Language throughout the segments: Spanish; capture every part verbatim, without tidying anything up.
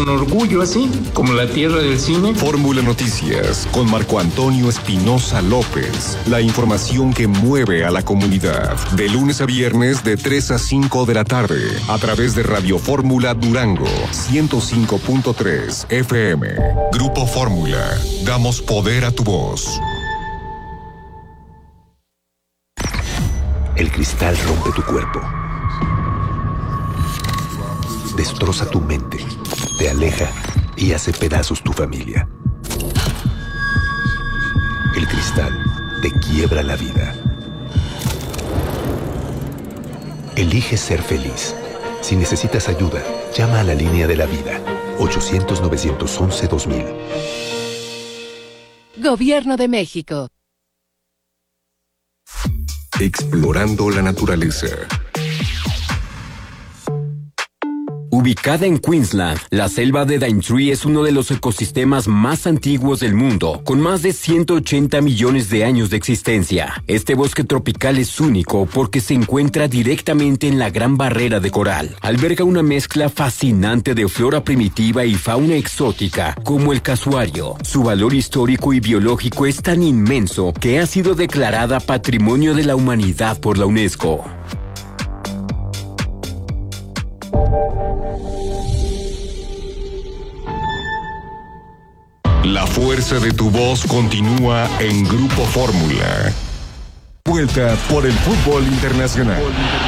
con orgullo así, como la tierra del cine. Fórmula Noticias, con Marco Antonio Espinosa López. La información que mueve a la comunidad. De lunes a viernes de tres a cinco de la tarde. A través de Radio Fórmula Durango, ciento cinco punto tres F M. Grupo Fórmula. Damos poder a tu voz. El cristal rompe tu cuerpo. Destroza tu mente, te aleja y hace pedazos tu familia. El cristal te quiebra la vida. Elige ser feliz. Si necesitas ayuda, llama a la línea de la vida, ochocientos, novecientos once, dos mil. Gobierno de México. Explorando la naturaleza. Ubicada en Queensland, la selva de Daintree es uno de los ecosistemas más antiguos del mundo, con más de ciento ochenta millones de años de existencia. Este bosque tropical es único porque se encuentra directamente en la Gran Barrera de Coral. Alberga una mezcla fascinante de flora primitiva y fauna exótica, como el casuario. Su valor histórico y biológico es tan inmenso que ha sido declarada Patrimonio de la Humanidad por la UNESCO. La fuerza de tu voz continúa en Grupo Fórmula. Vuelta por el fútbol internacional.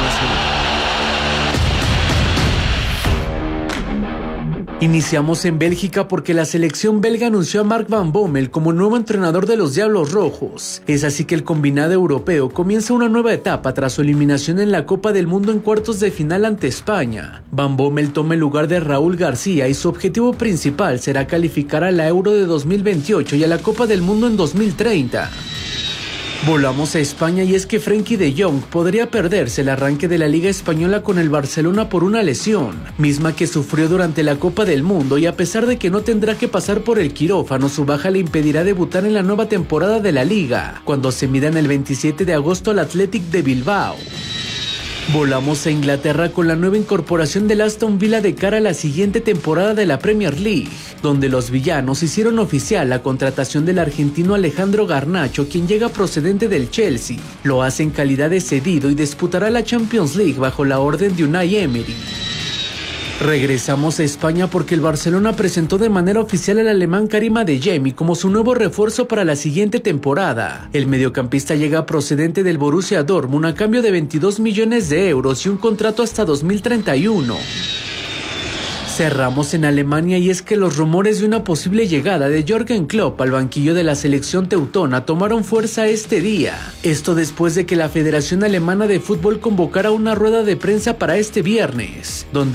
Iniciamos en Bélgica porque la selección belga anunció a Mark Van Bommel como nuevo entrenador de los Diablos Rojos. Es así que el combinado europeo comienza una nueva etapa tras su eliminación en la Copa del Mundo en cuartos de final ante España. Van Bommel toma el lugar de Raúl García y su objetivo principal será calificar a la Euro de dos mil veintiocho y a la Copa del Mundo en dos mil treinta. Volamos a España y es que Frenkie de Jong podría perderse el arranque de la Liga Española con el Barcelona por una lesión, misma que sufrió durante la Copa del Mundo, y a pesar de que no tendrá que pasar por el quirófano, su baja le impedirá debutar en la nueva temporada de la Liga, cuando se midan el veintisiete de agosto al Athletic de Bilbao. Volamos a Inglaterra con la nueva incorporación del Aston Villa de cara a la siguiente temporada de la Premier League, donde los villanos hicieron oficial la contratación del argentino Alejandro Garnacho, quien llega procedente del Chelsea. Lo hace en calidad de cedido y disputará la Champions League bajo la orden de Unai Emery. Regresamos a España porque el Barcelona presentó de manera oficial al alemán Karim Adeyemi como su nuevo refuerzo para la siguiente temporada. El mediocampista llega procedente del Borussia Dortmund a cambio de veintidós millones de euros y un contrato hasta dos mil treinta y uno. Cerramos en Alemania y es que los rumores de una posible llegada de Jürgen Klopp al banquillo de la selección teutona tomaron fuerza este día. Esto después de que la Federación Alemana de Fútbol convocara una rueda de prensa para este viernes, donde